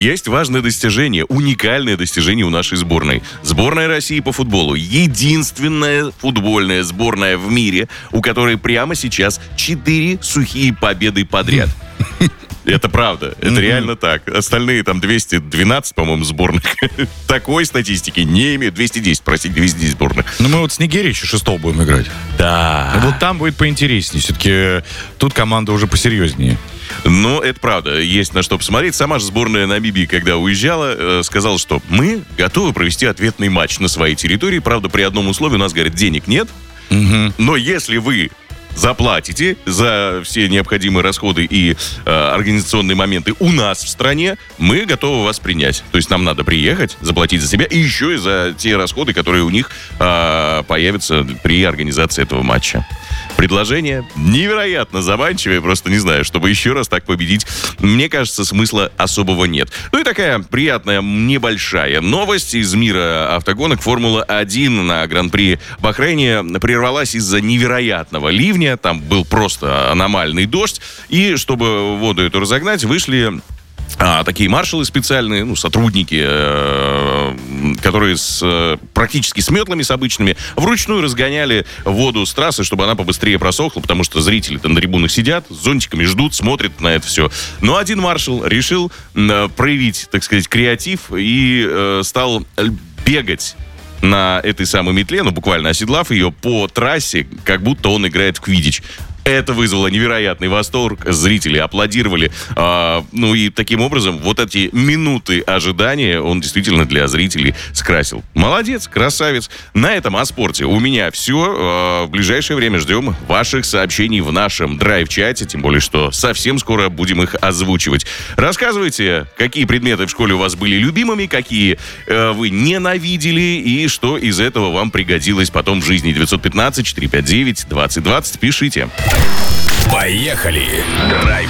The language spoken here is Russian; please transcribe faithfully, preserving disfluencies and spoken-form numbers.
Есть важное достижение, уникальное достижение у нашей сборной. Сборная России по футболу. Единственная футбольная сборная в мире, у которой прямо сейчас четыре сухие победы подряд. Это правда, это mm-hmm. реально так. Остальные там двести двенадцать, по-моему, сборных. Такой статистики не имеют. двести десять, простите, двести десять сборных. Ну, мы вот с Нигерией еще шестого будем играть. Да. Вот там будет поинтереснее. Все-таки тут команда уже посерьезнее. Ну, это правда. Есть на что посмотреть. Сама же сборная Намибии, когда уезжала, э, сказала, что мы готовы провести ответный матч на своей территории. Правда, при одном условии у нас, говорят, денег нет. Mm-hmm. Но если вы заплатите за все необходимые расходы и э, организационные моменты у нас в стране, мы готовы вас принять. То есть нам надо приехать, заплатить за себя и еще и за те расходы, которые у них э, появятся при организации этого матча. Предложение невероятно заманчивое, просто не знаю, чтобы еще раз так победить, мне кажется, смысла особого нет. Ну и такая приятная небольшая новость из мира автогонок. Формула один на Гран-при Бахрейне прервалась из-за невероятного ливня. Там был просто аномальный дождь. И чтобы воду эту разогнать, вышли а, такие маршалы специальные, ну, сотрудники, э, которые с, э, практически с метлами, с обычными, вручную разгоняли воду с трассы, чтобы она побыстрее просохла, потому что зрители на трибунах сидят, с зонтиками ждут, смотрят на это все. Но один маршал решил э, проявить, так сказать, креатив и э, стал бегать на этой самой метле, ну, буквально оседлав ее по трассе, как будто он играет в квиддич. Это вызвало невероятный восторг, зрители аплодировали. А, ну и таким образом вот эти минуты ожидания он действительно для зрителей скрасил. Молодец, красавец. На этом о спорте у меня все. А, в ближайшее время ждем ваших сообщений в нашем драйв-чате, тем более, что совсем скоро будем их озвучивать. Рассказывайте, какие предметы в школе у вас были любимыми, какие э, вы ненавидели и что из этого вам пригодилось потом в жизни. девятьсот пятнадцать четыреста пятьдесят девять двадцать двадцать. Пишите. Поехали! Драйв